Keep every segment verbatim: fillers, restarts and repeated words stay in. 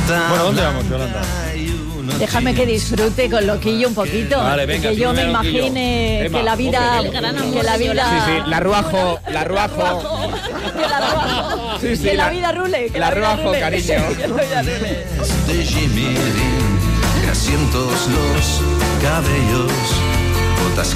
Bueno, ¿dónde vamos, Yolanda? Déjame que disfrute con Loquillo un poquito. Vale, venga, que yo me Loquillo. imagine Emma, que la vida... okay. Que la vida... Sí, sí, la ruajo, la ruajo. Que la ruajo. Sí, sí, que la, la- vida rule. Que la la, vida ruajo, rule. cariño. Que la vida rule. De Jimmy Dean, asientos los cabellos, botas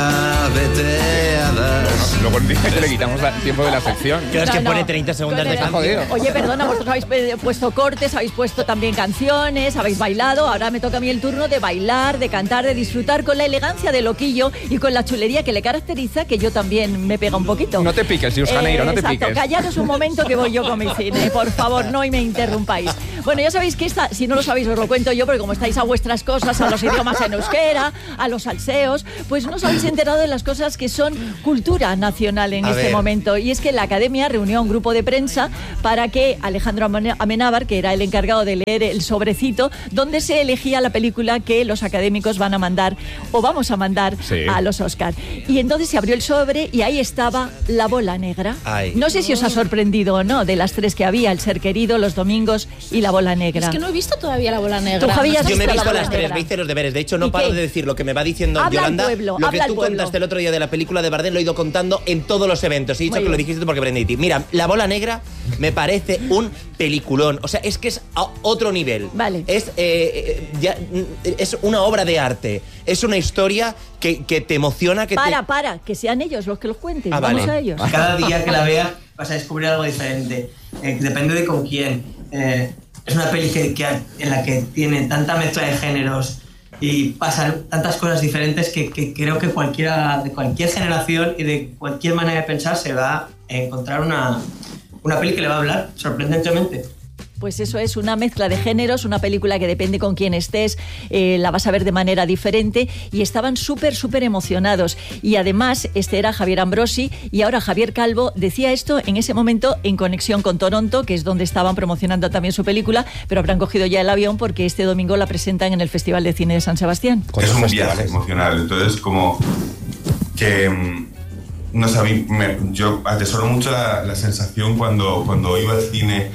claveteadas. Luego dice que le quitamos el tiempo de la sección. Creo es que No, no. pone treinta segundos Con de el- Está jodido. Oye, perdona, vosotros habéis eh, puesto cortes, habéis puesto también canciones, habéis bailado. Ahora me toca a mí el turno de bailar, de cantar, de disfrutar con la elegancia de Loquillo y con la chulería que le caracteriza, que yo también me pega un poquito. No te piques, Dios Janeiro, no te exacto, piques. callaros un momento que voy yo con mi cine, por favor, no y me interrumpáis. Bueno, ya sabéis que esta, si no lo sabéis os lo cuento yo, porque como estáis a vuestras cosas, a los idiomas en euskera, a los salseos, pues no os habéis enterado de las cosas que son cultura nacional en A este ver. momento. Y es que la Academia reunió a un grupo de prensa para que Alejandro Amene- Amenábar, que era el encargado de leer el sobrecito, donde se elegía la película que los académicos van a mandar o vamos a mandar Sí. a los Oscar. Y entonces se abrió el sobre y ahí estaba La Bola Negra. Ay. No sé si os ha sorprendido o no, de las tres que había, El Ser Querido, Los Domingos y La Bola Negra. Es que no he visto todavía La Bola Negra. Tú, Javi, has Yo me he La visto Bola las tres, Negra. me hice los deberes. De hecho, no ¿Y paro qué? de decir lo que me va diciendo Habla al Yolanda. pueblo, lo habla que al tú pueblo. contaste el otro día de la película de Bardem lo he ido contando en todos los eventos. He dicho Muy que lo bien. dijiste tú porque aprendí de ti. Mira, La Bola Negra me parece un peliculón. O sea, es que es a otro nivel. Vale. Es, eh, eh, ya, mm, es una obra de arte. Es una historia que, que te emociona. Que Para, te... para, que sean ellos los que los cuenten. Ah, Vamos vale. a ellos. Cada día que la veas vas a descubrir algo diferente. Eh, depende de con quién. Eh, es una peli que, que ha- en la que tiene tanta mezcla de géneros y pasan tantas cosas diferentes que, que creo que cualquiera de cualquier generación y de cualquier manera de pensar se va a encontrar una, una peli que le va a hablar sorprendentemente. Pues eso es una mezcla de géneros, una película que depende con quién estés, eh, la vas a ver de manera diferente y estaban súper, súper emocionados. Y además, este era Javier Ambrosi y ahora Javier Calvo decía esto en ese momento en conexión con Toronto, que es donde estaban promocionando también su película, pero habrán cogido ya el avión porque este domingo la presentan en el Festival de Cine de San Sebastián. Es un viaje emocional, entonces como que mm, no sé, a mí me- yo atesoro mucho la, la sensación cuando, cuando iba al cine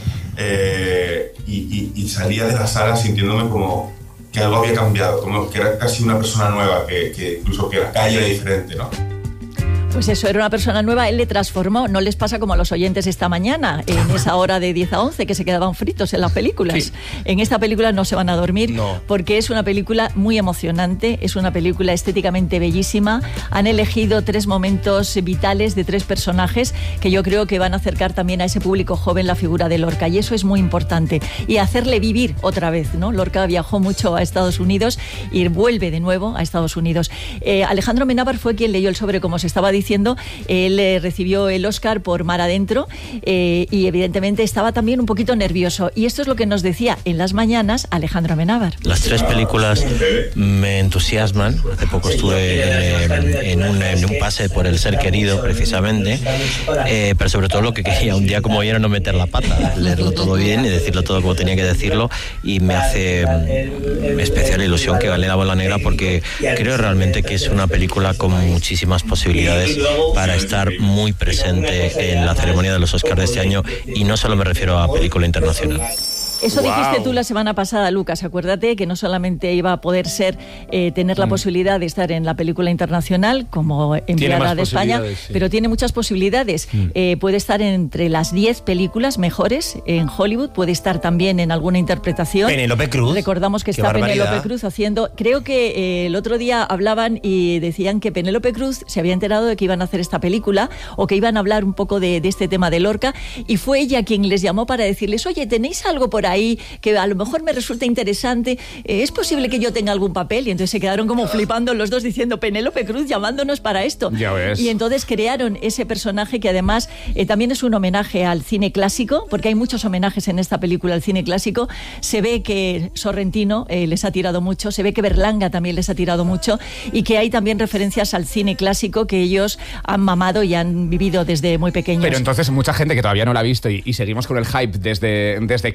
eh, y, y- y salía de la sala sintiéndome como que algo había cambiado, como que era casi una persona nueva, que, que incluso que la calle era diferente, ¿no? Pues eso, era una persona nueva, él le transformó. No les pasa como a los oyentes esta mañana, en esa hora de diez a once, que se quedaban fritos en las películas. Sí. En esta película no se van a dormir, No. porque es una película muy emocionante, es una película estéticamente bellísima. Han elegido tres momentos vitales de tres personajes que yo creo que van a acercar también a ese público joven la figura de Lorca, y eso es muy importante. Y hacerle vivir otra vez, ¿no? Lorca viajó mucho a Estados Unidos y vuelve de nuevo a Estados Unidos. Eh, Alejandro Amenábar fue quien leyó el sobre, como se estaba diciendo. Él eh, recibió el Oscar por Mar Adentro eh, y evidentemente estaba también un poquito nervioso. Y esto es lo que nos decía en las mañanas Alejandro Amenábar. Las tres películas me entusiasman. Hace poco estuve eh, en, un, en un pase por El Ser Querido, precisamente, eh, pero sobre todo lo que quería un día como hoy era no meter la pata, leerlo todo bien y decirlo todo como tenía que decirlo, y me hace mm, especial ilusión que gane La Bola Negra, porque creo realmente que es una película con muchísimas posibilidades para estar muy presente en la ceremonia de los Oscars de este año, y no solo me refiero a película internacional. Eso Wow. dijiste tú la semana pasada, Lucas. Acuérdate que no solamente iba a poder ser eh, tener la Mm. posibilidad de estar en la película internacional como enviada más de España, posibilidades, sí. pero tiene muchas posibilidades. Mm. Eh, puede estar entre las diez películas mejores en Hollywood, puede estar también en alguna interpretación. Penélope Cruz. Recordamos que Qué está barbaridad. Penélope Cruz haciendo... Creo que eh, el otro día hablaban y decían que Penélope Cruz se había enterado de que iban a hacer esta película o que iban a hablar un poco de, de este tema de Lorca, y fue ella quien les llamó para decirles: oye, ¿tenéis algo por ahí que a lo mejor me resulta interesante? Eh, ¿Es posible que yo tenga algún papel? Y entonces se quedaron como flipando los dos diciendo: Penélope Cruz llamándonos para esto. Ya ves. Y entonces crearon ese personaje que además eh, también es un homenaje al cine clásico, porque hay muchos homenajes en esta película al cine clásico. Se ve que Sorrentino eh, les ha tirado mucho, se ve que Berlanga también les ha tirado mucho, y que hay también referencias al cine clásico que ellos han mamado y han vivido desde muy pequeños. Pero entonces mucha gente que todavía no la ha visto y, y seguimos con el hype desde, desde Cannes, la,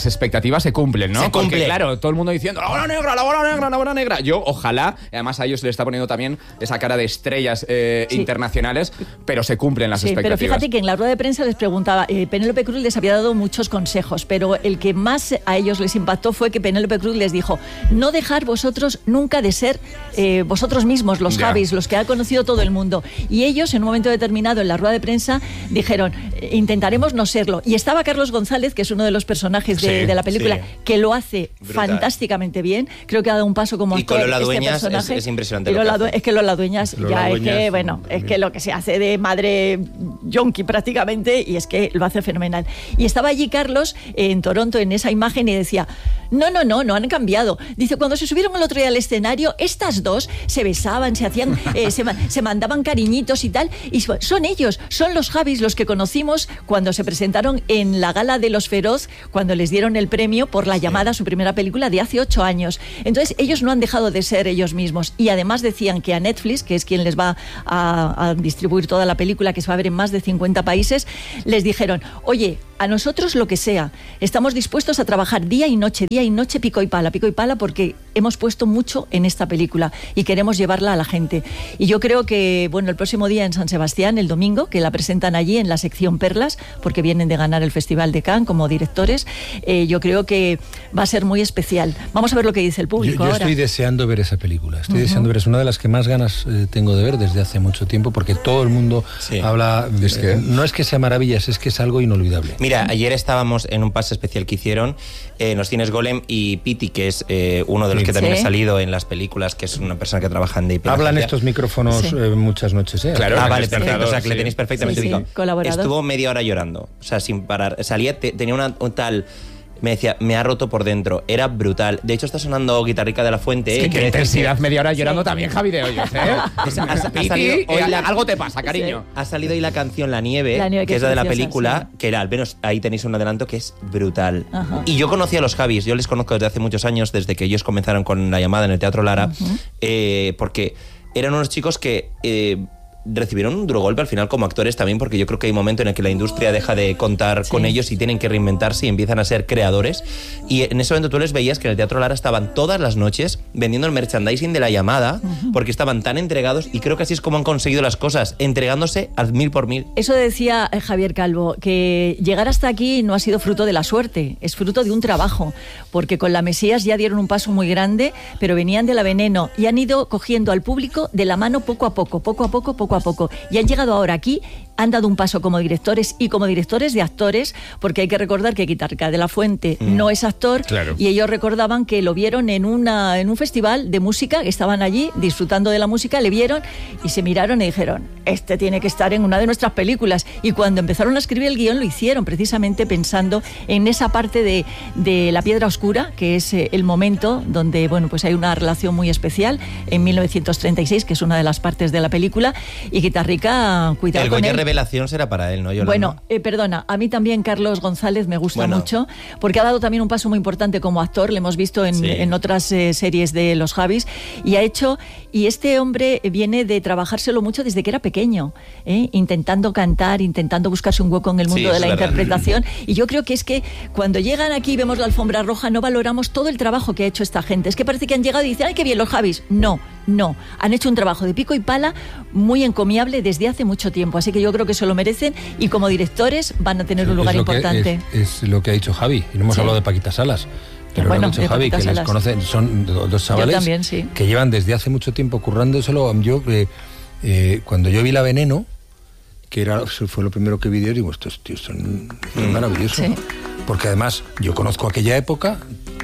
las expectativas se cumplen, ¿no? Se cumple. Porque, claro, todo el mundo diciendo, la bola negra, la bola negra, la bola negra. Yo, ojalá, además a ellos se les está poniendo también esa cara de estrellas eh, sí. internacionales, pero se cumplen las sí, expectativas. Pero fíjate que en la rueda de prensa les preguntaba, eh, Penélope Cruz les había dado muchos consejos, pero el que más a ellos les impactó fue que Penélope Cruz les dijo, no dejar vosotros nunca de ser eh, vosotros mismos, los Ya. Javis, los que ha conocido todo el mundo. Y ellos, en un momento determinado, en la rueda de prensa, dijeron, intentaremos no serlo. Y estaba Carlos González, que es uno de los personajes de, Sí, de la película, sí. que lo hace Brutal. fantásticamente bien. Creo que ha dado un paso como Y con actor Lola este Dueñas es, personaje. es impresionante. Y lo que Lola hace. Due- es que Lola Dueñas Lola ya Dueñas, es que, bueno, es que lo que se hace de madre yonki prácticamente, y es que lo hace fenomenal. Y estaba allí Carlos eh, en Toronto en esa imagen y decía, no, no, no, no han cambiado. Dice, cuando se subieron el otro día al escenario, estas dos se besaban, se hacían, eh, se, se mandaban cariñitos y tal, y son ellos, son los Javis los que conocimos cuando se presentaron en la gala de Los Feroz, cuando les dieron el premio por La Llamada, su primera película de hace ocho años. Entonces, ellos no han dejado de ser ellos mismos, y además decían que a Netflix, que es quien les va a, a distribuir toda la película, que se va a ver en más de cincuenta países, les dijeron, oye, a nosotros lo que sea, estamos dispuestos a trabajar día y noche, día y noche, pico y pala, pico y pala, porque hemos puesto mucho en esta película y queremos llevarla a la gente. Y yo creo que, bueno, el próximo día en San Sebastián, el domingo, que la presentan allí en la sección Perlas, porque vienen de ganar el Festival de Cannes como directores, eh, yo creo que va a ser muy especial. Vamos a ver lo que dice el público Yo, yo ahora. estoy deseando ver esa película, estoy Uh-huh. deseando ver, es una de las que más ganas eh, tengo de ver desde hace mucho tiempo, porque todo el mundo Sí. habla, Es que- eh, no es que sea maravillas, es que es algo inolvidable. Mira, ayer estábamos en un pase especial que hicieron eh, en los cines Golem, y Piti, que es eh, uno de los Sí. que también Sí. ha salido en las películas, que es una persona que trabaja en D I P. Hablan estos micrófonos Sí. eh, muchas noches, ¿eh? Claro. Ah, el vale, despertador, perfecto. O sea, que le sí. tenéis perfectamente Sí, sí, ubicado. colaborador. Estuvo media hora llorando, o sea, sin parar. Salía, te- tenía una, un tal... Me decía, me ha roto por dentro. Era brutal. De hecho, está sonando Guitarrica de la Fuente. Sí, eh, qué que- intensidad, media hora llorando Sí. también, Javi de Hoyos, ¿eh? Pues ha- ha Piti, salido hoy eh, la- algo te pasa, cariño. Ha salido hoy la canción La Nieve, La Nieve, que, que es la de la preciosa, película, sí. que era, al menos ahí tenéis un adelanto que es brutal. Ajá. Y yo conocí a los Javis, yo les conozco desde hace muchos años, desde que ellos comenzaron con La Llamada en el Teatro Lara, eh, porque eran unos chicos que... eh, recibieron un duro golpe al final como actores también, porque yo creo que hay un momento en el que la industria deja de contar Sí. con ellos y tienen que reinventarse y empiezan a ser creadores. Y en ese momento tú les veías que en el Teatro Lara estaban todas las noches vendiendo el merchandising de La Llamada, porque estaban tan entregados, y creo que así es como han conseguido las cosas, entregándose al mil por mil. Eso decía eh, Javier Calvo, que llegar hasta aquí no ha sido fruto de la suerte, es fruto de un trabajo, porque con La Mesías ya dieron un paso muy grande, pero venían de La Veneno y han ido cogiendo al público de la mano poco a poco, poco a poco, poco a poco. Y han llegado ahora aquí, han dado un paso como directores y como directores de actores, porque hay que recordar que Guitarrica de la Fuente Mm. no es actor, Claro. y ellos recordaban que lo vieron en, una, en un festival de música, que estaban allí disfrutando de la música, le vieron y se miraron y dijeron, este tiene que estar en una de nuestras películas. Y cuando empezaron a escribir el guión lo hicieron precisamente pensando en esa parte de, de La Piedra Oscura, que es eh, el momento donde, bueno, pues hay una relación muy especial en mil novecientos treinta y seis, que es una de las partes de la película, y Guitarrica, cuidado El con Goya él. Revelación será para él, ¿no, Yolanda? Bueno, eh, perdona, a mí también Carlos González me gusta Bueno. mucho, porque ha dado también un paso muy importante como actor, le hemos visto en, Sí. en otras eh, series de los Javis, y ha hecho, y este hombre viene de trabajárselo mucho desde que era pequeño, ¿eh? Intentando cantar, intentando buscarse un hueco en el Sí, mundo eso de la es verdad. interpretación, y yo creo que es que cuando llegan aquí y vemos la alfombra roja no valoramos todo el trabajo que ha hecho esta gente, es que parece que han llegado y dicen, ¡ay, qué bien los Javis! No, no, han hecho un trabajo de pico y pala muy encomiable desde hace mucho tiempo, así que yo creo que se lo merecen, y como directores van a tener un lugar es lo que- importante. es, es lo que ha dicho Javi, y no hemos Sí. hablado de Paquita Salas. Pero Bueno, lo que ha de dicho Javi, Paquita que les Salas. conocen, son do- dos chavales también, sí. que llevan desde hace mucho tiempo currándoselo. Yo, eh, eh, cuando yo vi La Veneno, que era, fue lo primero que vi, yo digo, estos tíos son, son maravillosos. Sí. Porque además yo conozco aquella época,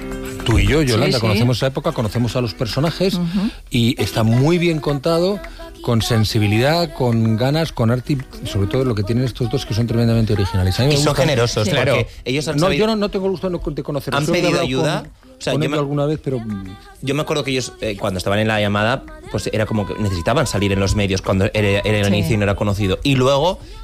tú y yo, Yolanda, sí. conocemos esa época, conocemos a los personajes, y está muy bien contado, con sensibilidad, con ganas, con arte, y sobre todo lo que tienen estos dos, que son tremendamente originales. A mí me Y son gusta- generosos, Sí. porque Claro. ellos han No, sabido- yo no, no tengo gusto de conocer. ¿Han Solo he pedido hablado ayuda? Con, O sea, con yo ellos me- alguna vez, pero Yo me acuerdo que ellos, eh, cuando estaban en La Llamada, pues era como que necesitaban salir en los medios cuando era, era el Sí. inicio y no era conocido. Y luego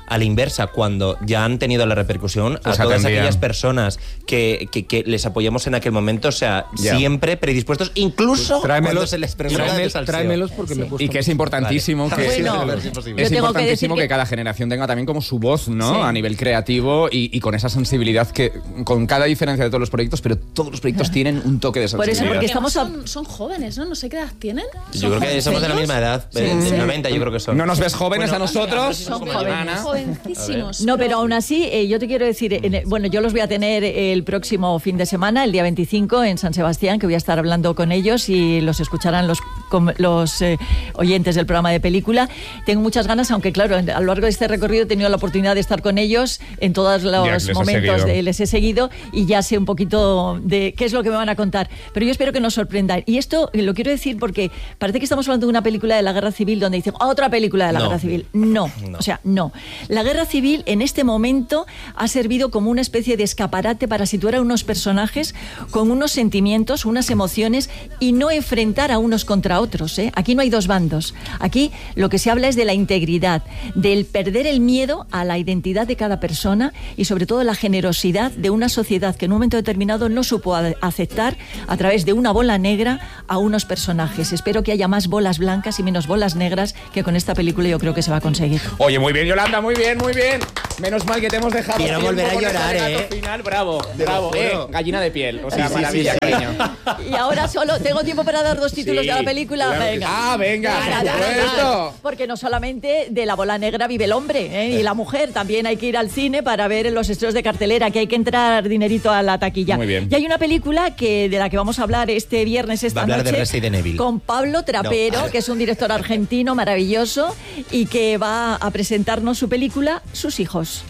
a la inversa, cuando ya han tenido la repercusión, Pues a todas atendían. aquellas personas que, que, que les apoyamos en aquel momento, o sea, Ya. siempre predispuestos, incluso Tráemelos, cuando se les pregunta tráeme- de salseo. tráemelos porque me cuesta Y que es mucho. importantísimo Vale. que Bueno, Sí, yo es imposible. es tengo que importantísimo decir que, que- cada generación tenga también como su voz, ¿no? Sí. A nivel creativo y, y con esa sensibilidad que, con cada diferencia de todos los proyectos, pero todos los proyectos tienen un toque de Por eso, sensibilidad. porque Además estamos a- son, son jóvenes, ¿no? No sé qué edad tienen. Yo creo que somos de la misma edad, eh, Sí. de noventa yo creo que son. ¿No nos ves jóvenes a nosotros? Son Como jóvenes. Joana. Jovencísimos. No, pero aún así, eh, yo te quiero decir, en el- bueno, yo los voy a tener el próximo fin de semana, el día veinticinco, en San Sebastián, que voy a estar hablando con ellos y los escucharán los, com- los eh, oyentes del programa de película. Tengo muchas ganas, aunque claro, en- a lo largo de este recorrido he tenido la oportunidad de estar con ellos en todos los les he momentos, seguido. de, les he seguido y ya sé un poquito de qué es lo que me van a contar. Pero yo espero que nos sorprendan. Y esto eh, lo quiero decir porque parece que estamos hablando de una película de la Guerra Civil donde dicen, "Ah, otra película de la No. Guerra Civil". No. No. O sea, no. La Guerra Civil en este momento ha servido como una especie de escaparate para situar a unos personajes con unos sentimientos, unas emociones y no enfrentar a unos contra otros, ¿eh? Aquí no hay dos bandos. Aquí lo que se habla es de la integridad, del perder el miedo a la identidad de cada persona y sobre todo la generosidad de una sociedad que en un momento determinado no supo a- aceptar a través de una bola negra a unos personajes. Espero que haya más bolas blancas y menos bolas negras, que con esta película yo creo que se va a conseguir. Oye, muy bien, Yolanda, muy bien, muy bien. Menos mal que te hemos dejado. Quiero tiempo volver a con ese llorar, relato ¿eh? final. Bravo, Te lo bravo. Eh, juro. gallina de piel. O sea, Sí, sí, maravilla, sí, sí. cariño. Y ahora solo tengo tiempo para dar dos títulos Sí, de la película. claro que Venga. sí. Ah, venga, por Ya, ya, ya, ya. supuesto. Porque no solamente de la bola negra vive el hombre, ¿eh? Y la mujer. También hay que ir al cine para ver los estrenos de cartelera, que hay que entrar dinerito a la taquilla. Muy bien. Y hay una película que de la que vamos a hablar este viernes, esta Va a hablar de noche, Resident Evil. con Pablo Trapero, No. que es un director argentino maravilloso y que va a presentarnos su película Sus hijos.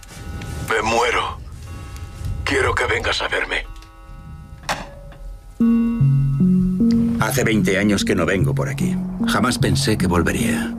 Me muero. Quiero que vengas a verme. Hace veinte años que no vengo por aquí. Jamás pensé que volvería.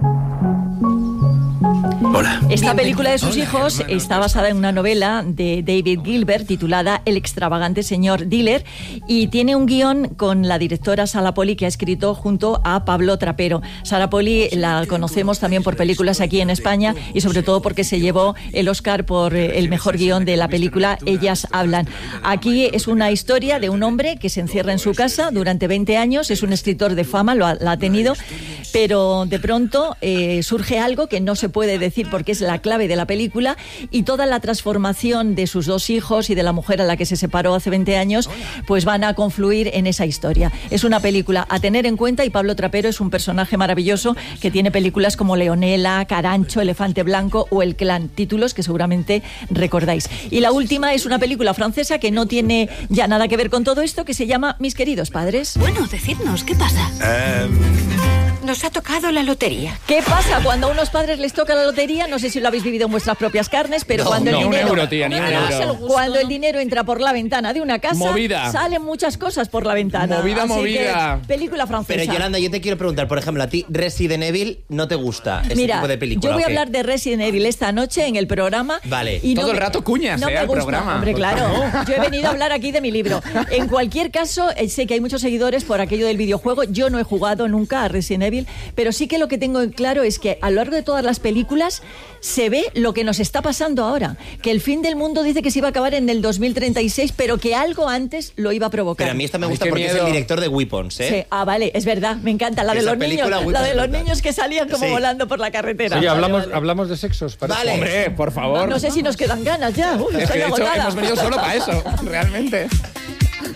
Hola. Esta película de sus hijos está basada en una novela de David Gilbert titulada El extravagante señor Diller y tiene un guión con la directora Sara Poli, que ha escrito junto a Pablo Trapero. Sara Poli la conocemos también por películas aquí en España y sobre todo porque se llevó el Oscar por eh, el mejor guión de la película Ellas hablan. Aquí es una historia de un hombre que se encierra en su casa durante veinte años, es un escritor de fama, lo ha, la ha tenido, pero de pronto eh, surge algo que no se puede decir porque es la clave de la película y toda la transformación de sus dos hijos y de la mujer a la que se separó hace veinte años pues van a confluir en esa historia. Es una película a tener en cuenta y Pablo Trapero es un personaje maravilloso que tiene películas como Leonela, Carancho, Elefante Blanco o El Clan, títulos que seguramente recordáis. Y la última es una película francesa que no tiene ya nada que ver con todo esto, que se llama Mis queridos padres. Bueno, decidnos, ¿qué pasa? Eh, Nos ha tocado la lotería. ¿Qué pasa cuando a unos padres les toca la lotería? No sé si lo habéis vivido en vuestras propias carnes, pero No, cuando no, el un dinero, euro, tía, ni un euro. cuando el dinero entra por la ventana de una casa, Movida. salen muchas cosas por la ventana. Movida, Así movida. que, película francesa. Pero Yolanda, yo te quiero preguntar, por ejemplo, a ti Resident Evil no te gusta ese Mira, tipo de película. yo voy a ¿o qué? hablar de Resident Evil esta noche en el programa. Vale. y no Todo el me- rato cuñas, no eh, me al gusta. programa. Hombre, Pues claro. no. Yo he venido a hablar aquí de mi libro. En cualquier caso, eh, sé que hay muchos seguidores por aquello del videojuego. Yo no he jugado nunca a Resident Evil, pero sí que lo que tengo claro es que a lo largo de todas las películas se ve lo que nos está pasando ahora. Que el fin del mundo dice que se iba a acabar en el dos mil treinta y seis, pero que algo antes lo iba a provocar. Pero a mí esta me Ay, gusta qué porque es miedo. el director de Weapons, ¿eh? Sí. Ah, vale, es verdad, me encanta. La de Esa los niños, película, la Weapons, de es los brutal. niños que salían como Sí. volando por la carretera. Oye, Vale, hablamos, vale. hablamos de sexos. parece. Vale. Hombre, por favor. No sé si nos quedan ganas ya. Uy, Es estoy que de hecho agotada. hemos venido solo para eso, realmente.